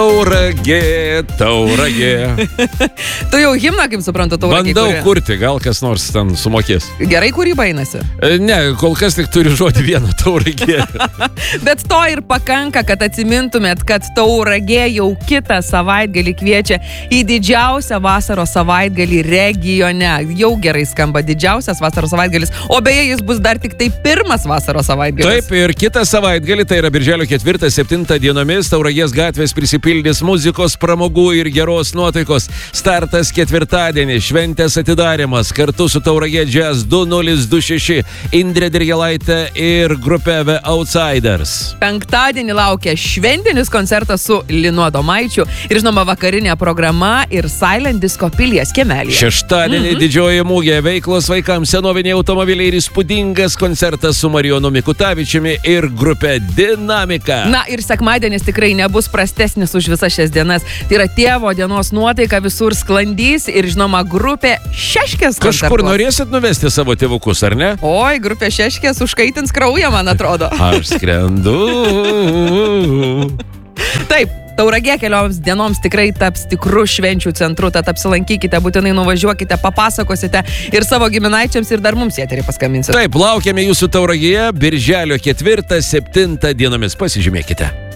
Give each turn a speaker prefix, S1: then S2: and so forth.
S1: Tauragė, Tauragė.
S2: Tu jau himną, kaip suprantu, Tauragė.
S1: Bandau kurti, gal kas nors ten sumokės.
S2: Gerai kūryba einasi.
S1: Ne, kol kas tik turi žodį vieną Tauragė.
S2: Bet to ir pakanka, kad atsimintumėt, kad Tauragė jau kitą savaitgalį kviečia į didžiausią vasaros savaitgalį regione. Jau gerai skamba didžiausias vasaros savaitgalis, o beje jis bus dar tik tai pirmas vasaros savaitgalis.
S1: Taip, ir kitą savaitgalį, tai yra birželio 4-7 dienomis, Tauragės gatvės prisipildys muzikos, pramogų ir geros nuotaikos. Startas ketvirtadienį, šventės atidarimas kartu su Tauragė Jazz 2026, Indrė Dirgelaitė ir grupė The Outsiders.
S2: Penktadienį laukia šventinis koncertas su Linu Adomaičiu ir žinoma vakarinė programa ir Silent Disco Pilies kiemelyje.
S1: Šeštadienį didžioji mūgė, veiklos vaikams, senoviniai automobiliai ir įspūdingas koncertas su Marijonu Mikutavičiumi ir grupė Dinamika.
S2: Na ir sekmadienis tikrai nebus prastesnis už visas šias dienas. Tai yra tėvo dienos nuotaika, visur sklandys ir žinoma grupė Šeškės koncertuos.
S1: Kažkur norėsit nuvesti savo tėvukus, ar ne?
S2: Oi, grupė Šeškės užkaitins kraują, man atrodo.
S1: Aš skrendu.
S2: Taip, Tauragė kelioms dienoms tikrai taps tikrų švenčių centru, tad apsilankykite, būtinai nuvažiuokite, papasakosite ir savo giminaičiams ir dar mums į eterį paskambinsite.
S1: Taip, laukiame jūsų Tauragėje birželio 4-7 dienomis. Pasižymėkite.